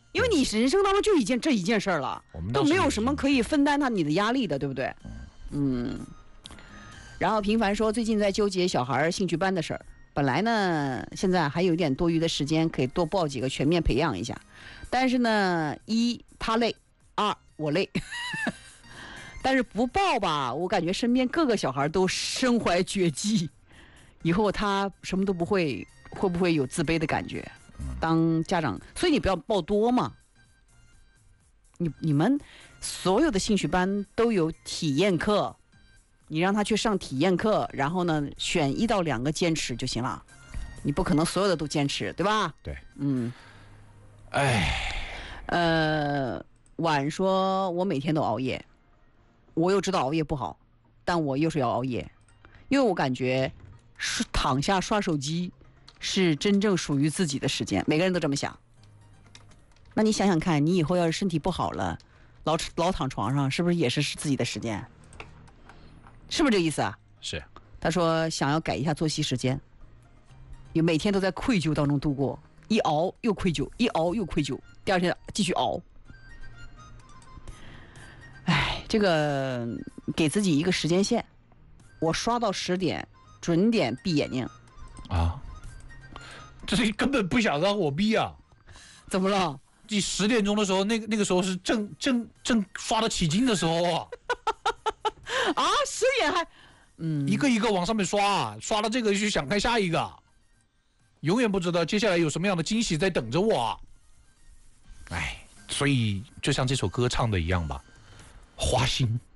因为你人生当中就这一件事儿了，都没有什么可以分担你的压力的，对不对？然后频繁说最近在纠结小孩兴趣班的事儿，本来呢现在还有一点多余的时间，可以多报几个全面培养一下，但是呢，一他累，二我累。但是不报吧，我感觉身边各个小孩都身怀绝技，以后他什么都不会，会不会有自卑的感觉？当家长，所以你不要报多嘛。你们所有的兴趣班都有体验课，你让他去上体验课，然后呢选1到2个坚持就行了。你不可能所有的都坚持，对吧？ 对， 晚说我每天都熬夜。我又知道熬夜不好，但我又是要熬夜，因为我感觉躺下刷手机是真正属于自己的时间，每个人都这么想。那你想想看，你以后要是身体不好了，老躺床上，是不是也是自己的时间？是不是这意思啊？ 是。 他说想要改一下作息时间，也每天都在愧疚当中度过，一熬又愧疚，一熬又愧疚，第二天继续熬。这个给自己一个时间线，我刷到10点，准点闭眼睛。 啊，这是根本不想让我闭啊！ 怎么了？ 你10点钟的时候，那个时候是正刷得起劲的时候啊！ 啊，10点还一个一个往上面刷了这个就想看下一个，永远不知道接下来有什么样的惊喜在等着我。所以就像这首歌唱的一样吧。花心